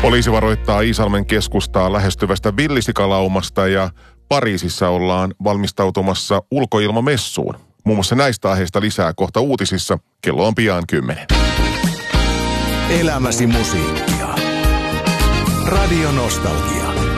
Poliisi varoittaa Iisalmen keskustaa lähestyvästä villisikalaumasta ja Pariisissa ollaan valmistautumassa ulkoilmamessuun. Muun muassa näistä aiheista lisää kohta uutisissa. Kello on pian 10. Elämäsi musiikkia. Radio Nostalgia.